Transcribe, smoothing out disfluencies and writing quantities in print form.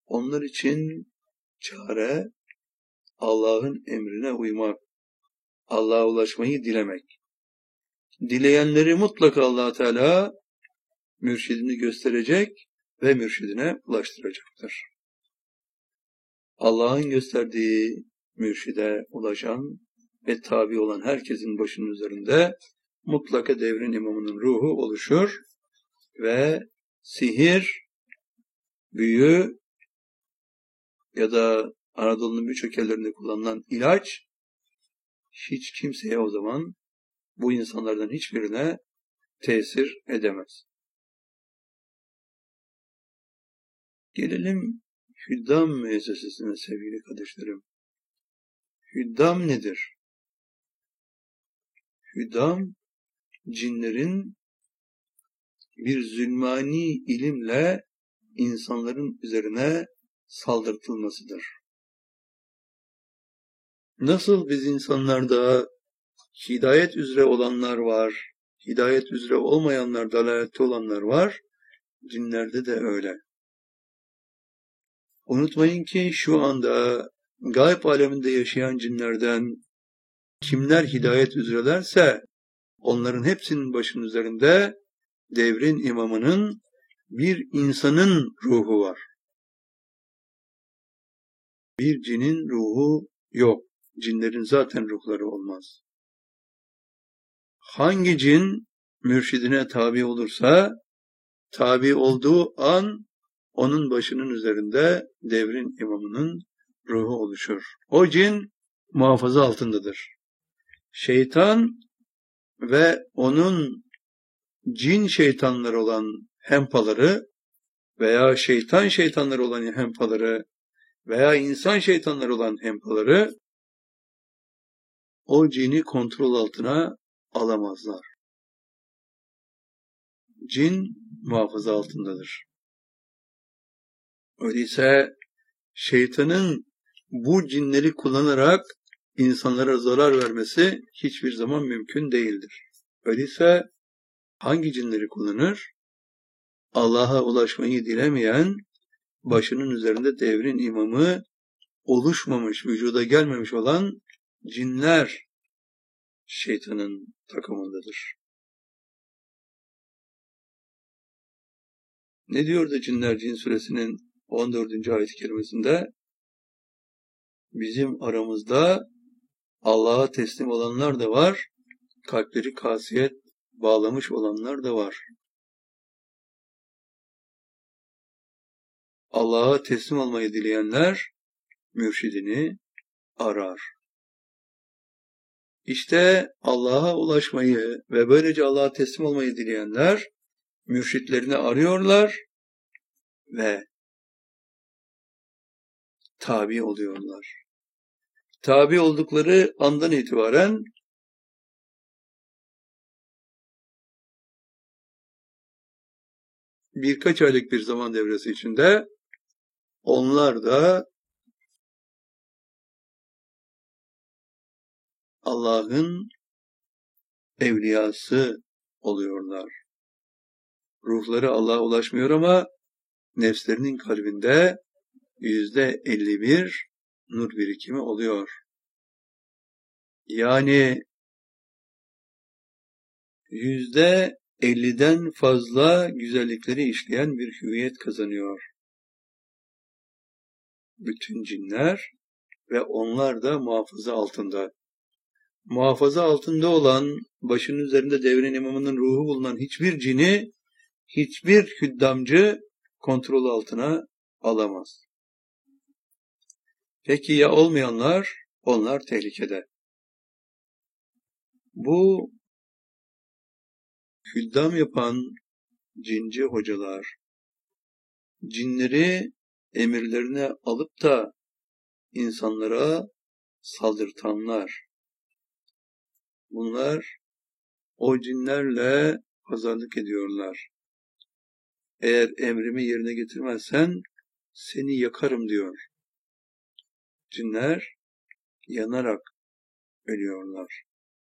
Onlar için çare Allah'ın emrine uymak, Allah'a ulaşmayı dilemek. Dileyenleri mutlaka Allah Teala mürşidini gösterecek ve mürşidine ulaştıracaktır. Allah'ın gösterdiği mürşide ulaşan ve tabi olan herkesin başının üzerinde mutlaka devrin imamının ruhu oluşur ve sihir, büyü ya da Anadolu'nun birçok yerlerinde kullanılan ilaç hiç kimseye o zaman bu insanlardan hiçbirine tesir edemez. Gelelim Hüddam müessesesine sevgili kardeşlerim. Hüddam nedir? Hüddam, cinlerin bir zulmani ilimle insanların üzerine saldırtılmasıdır. Nasıl biz insanlarda hidayet üzere olanlar var, hidayet üzere olmayanlar, dalalette olanlar var, cinlerde de öyle. Unutmayın ki şu anda gayb aleminde yaşayan cinlerden kimler hidayet üzerelerse onların hepsinin başının üzerinde devrin imamının bir insanın ruhu var. Bir cinin ruhu yok. Cinlerin zaten ruhları olmaz. Hangi cin mürşidine tabi olursa, tabi olduğu an onun başının üzerinde devrin imamının ruhu oluşur. O cin muhafaza altındadır. Şeytan ve onun cin şeytanları olan hempaları veya şeytanları olan hempaları veya insan şeytanları olan hempaları o cini kontrol altına alamazlar. Cin muhafaza altındadır. Öyleyse şeytanın bu cinleri kullanarak insanlara zarar vermesi hiçbir zaman mümkün değildir. Öyleyse hangi cinleri kullanır? Allah'a ulaşmayı dilemeyen, başının üzerinde devrin imamı oluşmamış, vücuda gelmemiş olan cinler şeytanın takımındadır. Ne diyor da Cinler Cin Suresinin 14. ayet-i kerimesinde? Bizim aramızda Allah'a teslim olanlar da var, kalpleri kasiyet bağlamış olanlar da var. Allah'a teslim olmayı dileyenler mürşidini arar. İşte Allah'a ulaşmayı ve böylece Allah'a teslim olmayı dileyenler mürşitlerini arıyorlar ve tabi oluyorlar. Tabi oldukları andan itibaren birkaç aylık bir zaman devresi içinde onlar da Allah'ın evliyası oluyorlar. Ruhları Allah'a ulaşmıyor ama nefslerinin kalbinde %51 nur birikimi oluyor. Yani %50'den fazla güzellikleri işleyen bir hüviyet kazanıyor. Bütün cinler ve onlar da muhafaza altında. Muhafaza altında olan, başının üzerinde devrin imamının ruhu bulunan hiçbir cini, hiçbir hüddamcı kontrol altına alamaz. Peki ya olmayanlar? Onlar tehlikede. Bu hüddam yapan cinci hocalar, cinleri emirlerine alıp da insanlara saldırtanlar, bunlar o cinlerle pazarlık ediyorlar. Eğer emrimi yerine getirmezsen seni yakarım diyor. Cinler yanarak ölüyorlar.